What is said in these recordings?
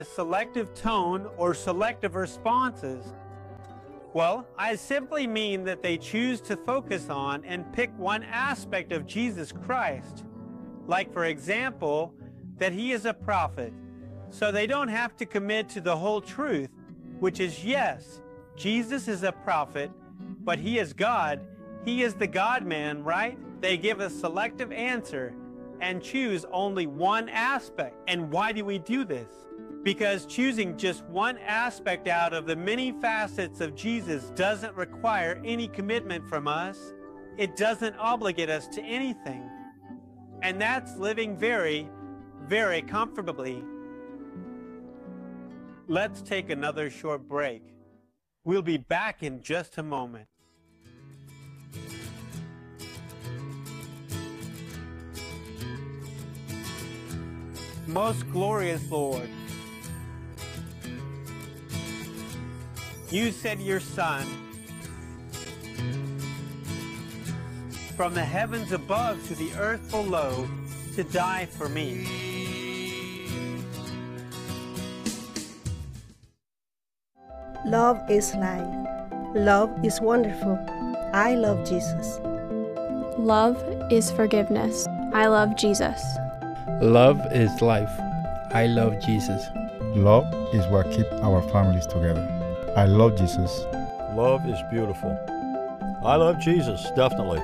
selective tone or selective responses? Well, I simply mean that they choose to focus on and pick one aspect of Jesus Christ. Like, for example, that he is a prophet. So they don't have to commit to the whole truth, which is yes, Jesus is a prophet, but he is God. He is the God-man, right? They give a selective answer and choose only one aspect. And why do we do this? Because choosing just one aspect out of the many facets of Jesus doesn't require any commitment from us. It doesn't obligate us to anything. And that's living very, very comfortably. Let's take another short break. We'll be back in just a moment. Most glorious Lord, you sent your Son from the heavens above to the earth below to die for me. Love is life. Love is wonderful. I love Jesus. Love is forgiveness. I love Jesus. Love is life. I love Jesus. Love is what keeps our families together. I love Jesus. Love is beautiful. I love Jesus, definitely.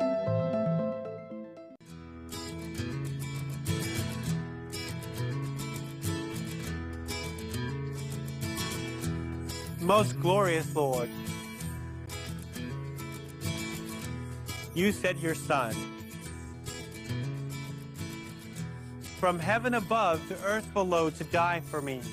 Most glorious Lord, you sent your Son from heaven above to earth below to die for me.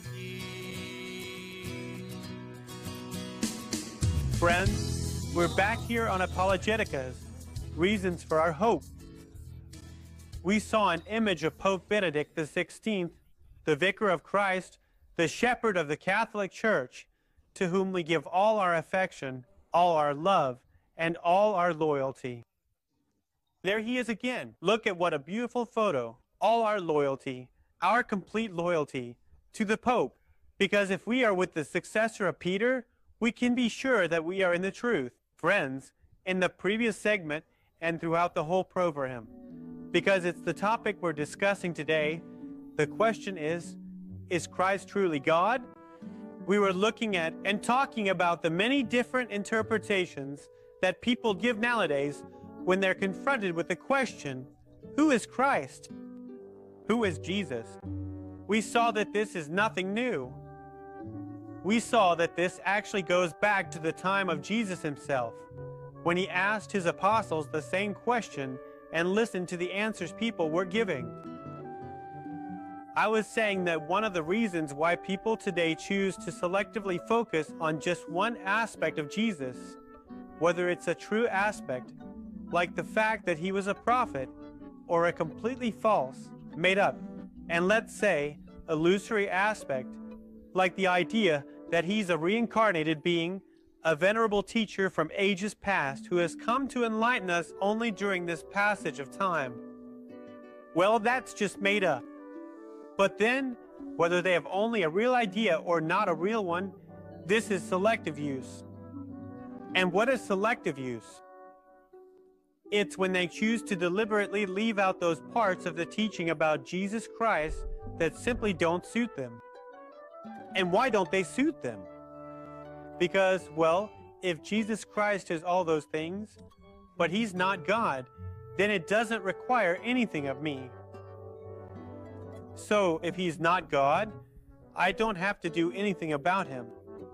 Friends, we're back here on Apologeticas, Reasons for Our Hope. We saw an image of Pope Benedict XVI, the Vicar of Christ, the Shepherd of the Catholic Church, to whom we give all our affection, all our love, and all our loyalty. There he is again. Look at what a beautiful photo. All our loyalty, our complete loyalty to the Pope. Because if we are with the successor of Peter, we can be sure that we are in the truth. Friends, in the previous segment and throughout the whole program, because it's the topic we're discussing today, the question is Christ truly God? We were looking at and talking about the many different interpretations that people give nowadays when they're confronted with the question, who is Christ? Who is Jesus? We saw that this is nothing new. We saw that this actually goes back to the time of Jesus himself, when he asked his apostles the same question and listened to the answers people were giving. I was saying that one of the reasons why people today choose to selectively focus on just one aspect of Jesus, whether it's a true aspect, like the fact that he was a prophet, or a completely false, made up, and let's say, illusory aspect, like the idea that he's a reincarnated being, a venerable teacher from ages past who has come to enlighten us only during this passage of time. Well, that's just made up. But then, whether they have only a real idea or not a real one, this is selective use. And what is selective use? It's when they choose to deliberately leave out those parts of the teaching about Jesus Christ that simply don't suit them. And why don't they suit them? Because, well, if Jesus Christ is all those things, but he's not God, then it doesn't require anything of me. So, if he's not God, I don't have to do anything about him.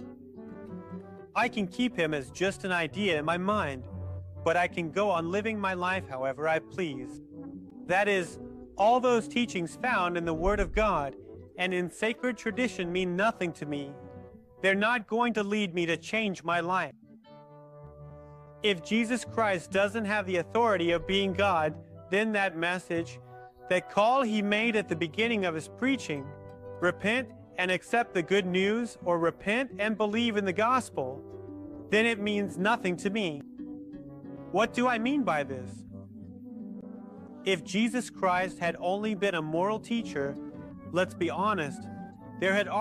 I can keep him as just an idea in my mind, but I can go on living my life however I please. That is, all those teachings found in the Word of God and in sacred tradition mean nothing to me. They're not going to lead me to change my life. If Jesus Christ doesn't have the authority of being God, then that message, that call he made at the beginning of his preaching, repent and accept the good news, or repent and believe in the gospel, then it means nothing to me. What do I mean by this? If Jesus Christ had only been a moral teacher, let's be honest, There had